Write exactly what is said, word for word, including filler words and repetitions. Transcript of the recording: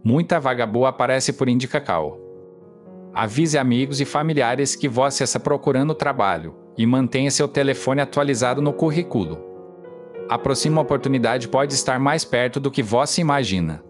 Muita vaga boa aparece por Indicacal. Avise amigos e familiares que você está procurando trabalho e mantenha seu telefone atualizado no currículo. A próxima oportunidade pode estar mais perto do que você imagina.